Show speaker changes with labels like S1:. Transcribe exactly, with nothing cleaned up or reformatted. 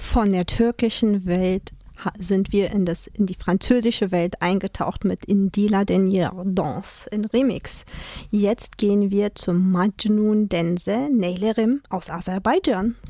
S1: Von der türkischen Welt ha- sind wir in, das, in die französische Welt eingetaucht mit Indila Denier Danse in Remix. Jetzt gehen wir zu Majnun Dense Neylerim aus Aserbaidschan.